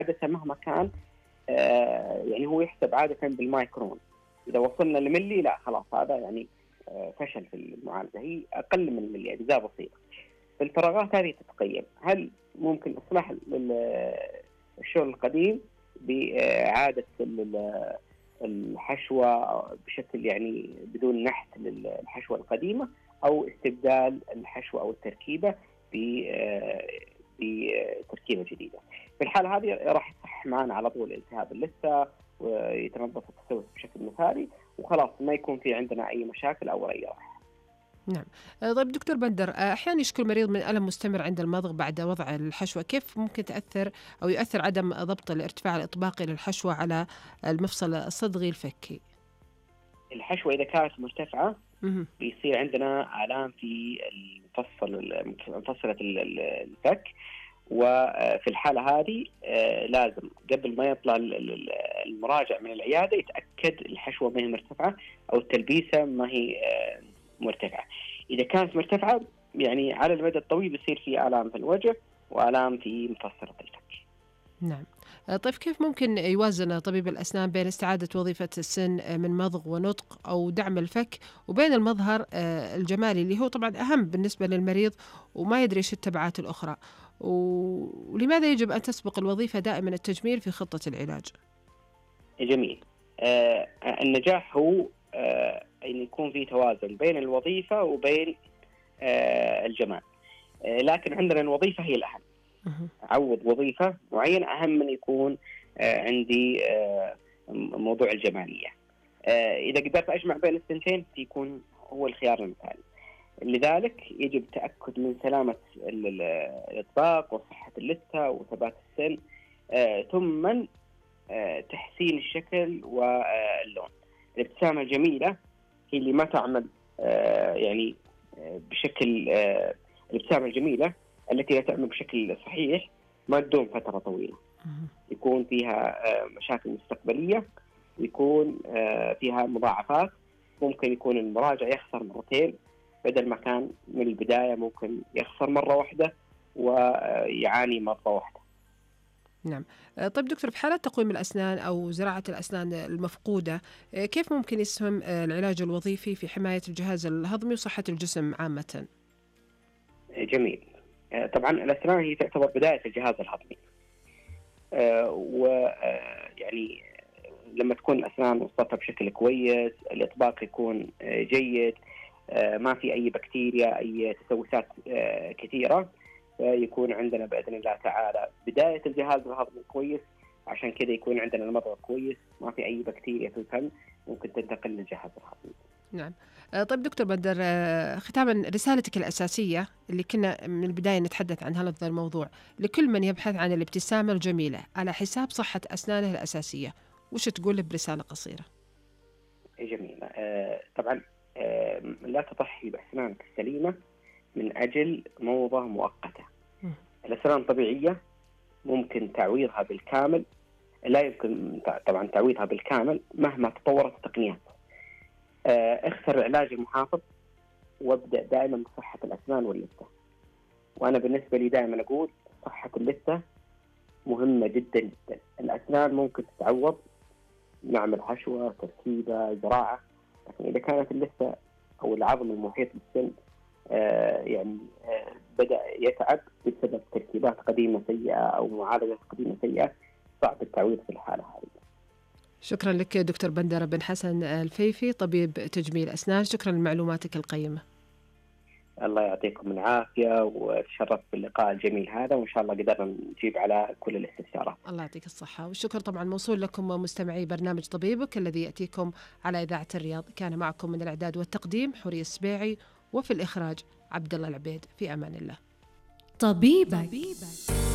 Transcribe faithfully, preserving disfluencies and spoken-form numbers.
عادة مهما كان آه يعني هو يحسب عادة بالمايكرون. إذا وصلنا لملي لا خلاص هذا يعني آه فشل في المعالجة، هي أقل من ملي أجزاء بسيطة. في الفراغات هذه تتقيم هل ممكن إصلاح الشغل القديم بإعادة الحشوة بشكل يعني بدون نحت للحشوة القديمة، أو استبدال الحشوة أو التركيبة بتركيبة جديدة. في الحالة هذه راح يصح معنا على طول التهاب اللثة ويتنظف التسوس بشكل مثالي وخلاص ما يكون في عندنا أي مشاكل أو أي راحة. نعم. طيب دكتور بندر، أحيانا يشكو المريض من ألم مستمر عند المضغ بعد وضع الحشوة، كيف ممكن تأثر أو يؤثر عدم ضبط الارتفاع الإطباقي للحشوة على المفصل الصدغي الفكي؟ الحشوة إذا كانت مرتفعة مه. بيصير عندنا آلام في المفصل مفصلة الفك، وفي الحالة هذه لازم قبل ما يطلع المراجع من العيادة يتأكد الحشوة ما هي مرتفعة أو التلبيسة ما هي مرتفعة. إذا كانت مرتفعة يعني على المدى الطويل يصير في آلام في الوجه وآلام في مفصلة الفك. نعم. طيب كيف ممكن يوازن طبيب الأسنان بين استعادة وظيفة السن من مضغ ونطق أو دعم الفك وبين المظهر الجمالي اللي هو طبعا أهم بالنسبة للمريض وما يدري ايش التبعات الأخرى، ولماذا يجب أن تسبق الوظيفة دائما التجميل في خطة العلاج؟ جميل. آه النجاح هو آه أن يكون في توازن بين الوظيفة وبين آه الجمال، آه لكن عندنا الوظيفة هي الأهم. أعوض وظيفة معينة أهم من يكون آه عندي آه موضوع الجمالية. آه إذا قدرت أجمع بين الثنتين يكون هو الخيار المثالي. لذلك يجب التأكد من سلامة الإطباق وصحة اللثة وثبات السن، آه ثم آه تحسين الشكل واللون. الابتسامة الجميلة هي اللي ما تعمل آه يعني آه بشكل آه الابتسامة الجميلة التي لا تعمل بشكل صحيح ما تدوم فترة طويلة، يكون فيها مشاكل مستقبلية ويكون فيها مضاعفات. ممكن يكون المراجع يخسر مرتين بدل ما كان من البداية ممكن يخسر مرة واحدة ويعاني مرة واحدة. نعم. طيب دكتور، في حالات تقويم الأسنان أو زراعة الأسنان المفقودة كيف ممكن يسهم العلاج الوظيفي في حماية الجهاز الهضمي وصحة الجسم عامة؟ جميل. طبعا الأسنان هي تعتبر بداية الجهاز الهضمي، أه ويعني أه لما تكون الأسنان مصطفى بشكل كويس الإطباق يكون أه جيد، أه ما في أي بكتيريا أي تسوسات أه كثيرة، يكون عندنا بإذن الله تعالى بداية الجهاز الهضمي كويس، عشان كذا يكون عندنا المضغ كويس ما في أي بكتيريا في الفم ممكن تنتقل للجهاز الهضمي. نعم. طيب دكتور بدر، ختاما رسالتك الأساسية اللي كنا من البداية نتحدث عن هذا الموضوع لكل من يبحث عن الابتسامة الجميلة على حساب صحة أسنانه الأساسية، وش تقول برسالة قصيرة؟ جميلة. آه طبعا آه لا تضحي بأسنانك السليمة من أجل موضة مؤقتة. الأسنان طبيعية ممكن تعويضها بالكامل، لا يمكن طبعا تعويضها بالكامل مهما تطورت التقنيات. اختر العلاج المحافظ وابدأ دائما بصحة الأسنان واللثة. وأنا بالنسبة لي دائما أقول صحة اللثة مهمة جدا جدا. الأسنان ممكن تتعوض، نعمل حشوة تركيبة زراعة، لكن إذا كانت اللثة أو العظم المحيط بالسن آه يعني آه بدأ يتعب بسبب تركيبات قديمة سيئة أو معالجات قديمة سيئة صعب التعويض في الحالة هذه. شكرا لك دكتور بندر بن حسن الفيفي، طبيب تجميل أسنان، شكرا لمعلوماتك القيمة. الله يعطيكم العافية وتشرفت باللقاء الجميل هذا، وإن شاء الله قدرنا نجيب على كل الاستفسارات. الله يعطيك الصحة، والشكر طبعا موصول لكم مستمعي برنامج طبيبك الذي يأتيكم على إذاعة الرياض. كان معكم من الإعداد والتقديم حورية السبيعي، وفي الإخراج عبد الله العبيد. في أمان الله. طبيبك, طبيبك.